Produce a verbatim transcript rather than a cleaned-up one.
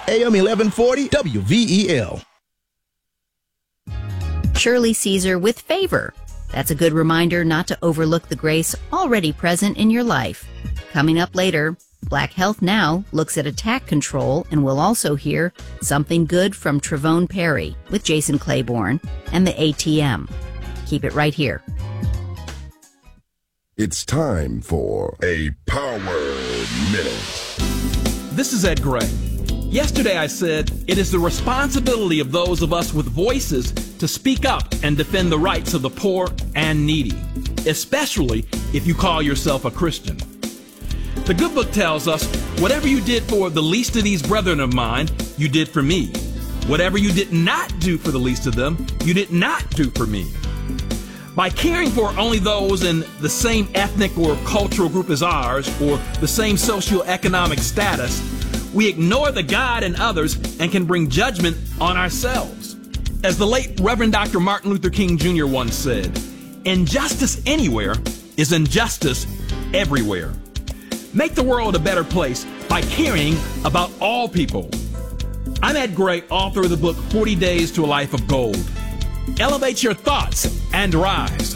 A M eleven forty W V E L. Shirley Caesar with favor. That's a good reminder not to overlook the grace already present in your life. Coming up later, Black Health Now looks at attack control, and we'll also hear Something Good from Trevone Perry with Jason Claiborne and the A T M. Keep it right here. It's time for a Power Minute. This is Ed Gray. Yesterday I said it is the responsibility of those of us with voices to speak up and defend the rights of the poor and needy, especially if you call yourself a Christian. The Good Book tells us, whatever you did for the least of these brethren of mine, you did for me. Whatever you did not do for the least of them, you did not do for me. By caring for only those in the same ethnic or cultural group as ours, or the same socioeconomic status, we ignore the God in others and can bring judgment on ourselves. As the late Reverend Doctor Martin Luther King Junior once said, injustice anywhere is injustice everywhere. Make the world a better place by caring about all people. I'm Ed Gray, author of the book forty days to a Life of Gold. Elevate your thoughts and rise.